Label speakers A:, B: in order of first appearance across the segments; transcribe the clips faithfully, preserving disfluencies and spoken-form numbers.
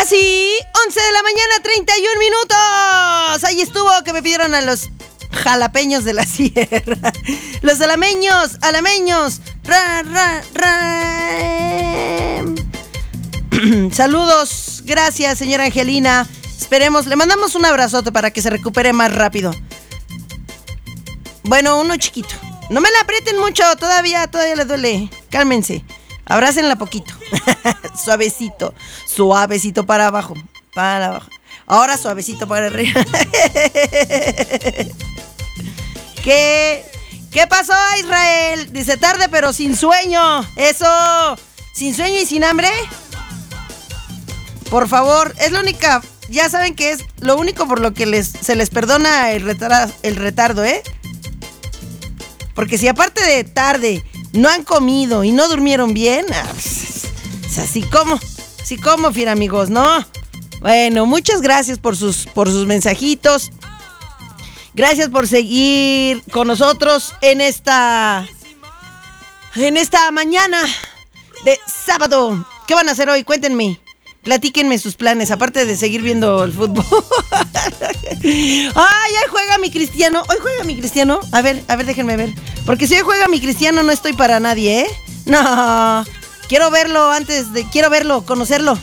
A: sí, once de la mañana, treinta y un minutos. Ahí estuvo que me pidieron a los jalapeños de la sierra. Los alameños, alameños. Ra, ra, ra. Saludos, gracias, señora Angelina. Esperemos, le mandamos un abrazote para que se recupere más rápido. Bueno, uno chiquito. No me la aprieten mucho, todavía, todavía le duele. Cálmense. Abrácenla poquito. Suavecito. Suavecito para abajo. Para abajo. Ahora suavecito para arriba. ¿Qué? ¿Qué pasó, Israel? Dice tarde pero sin sueño. Eso. ¿Sin sueño y sin hambre? Por favor, es la única. Ya saben que es lo único por lo que les, se les perdona el retardo, el retardo, ¿eh? Porque si aparte de tarde no han comido y no durmieron bien, o sea, así como, así como, fiera amigos, ¿no? Bueno, muchas gracias por sus, por sus mensajitos. Gracias por seguir con nosotros en esta, en esta mañana de sábado. ¿Qué van a hacer hoy? Cuéntenme. Platíquenme sus planes, aparte de seguir viendo el fútbol. Ay, hoy juega mi Cristiano. Hoy juega mi Cristiano. A ver, a ver, déjenme ver. Porque si hoy juega mi Cristiano no estoy para nadie, ¿eh? No. Quiero verlo antes de... Quiero verlo, conocerlo.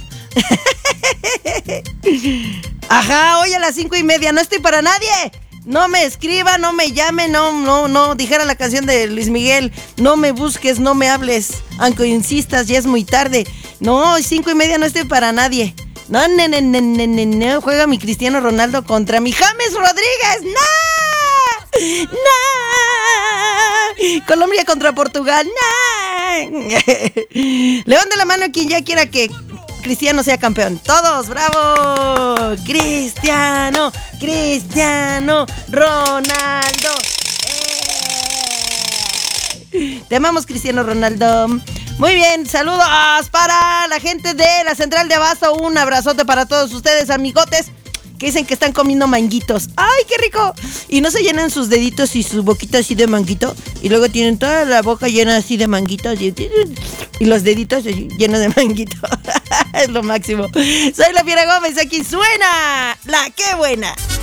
A: Ajá, hoy a las cinco y media. No estoy para nadie. No me escriba, no me llame, no, no, no. Dijera la canción de Luis Miguel. No me busques, no me hables. Aunque insistas, ya es muy tarde. No, cinco y media no estoy para nadie. No, no, no, no, no, no, no. Juega mi Cristiano Ronaldo contra mi James Rodríguez. ¡No! ¡No! Colombia contra Portugal. ¡No! Levante la mano quien ya quiera que Cristiano sea campeón. Todos, bravo. Cristiano, Cristiano Ronaldo. ¡Eh! Te amamos, Cristiano Ronaldo. Muy bien, saludos para la gente de la Central de Abasto. Un abrazote para todos ustedes, amigotes, que dicen que están comiendo manguitos. ¡Ay, qué rico! Y no se llenan sus deditos y su boquita así de manguito. Y luego tienen toda la boca llena así de manguitos. Y, y los deditos llenos de manguito. Es lo máximo. Soy la Fiera Gómez, aquí suena La Qué Buena.